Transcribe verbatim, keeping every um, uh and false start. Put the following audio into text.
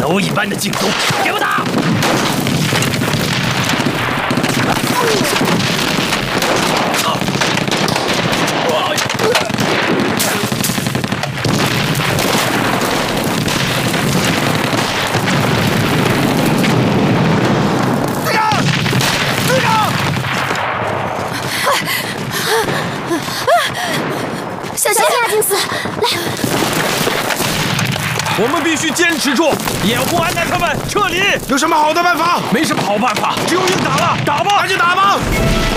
蝼蚁般的竞速，给我打！ 小心亚金斯，来！ 我们必须坚持住，掩护安南他们撤离。 有什么好的办法？ 没什么好办法，只有硬打了，打吧！ 那就打吧！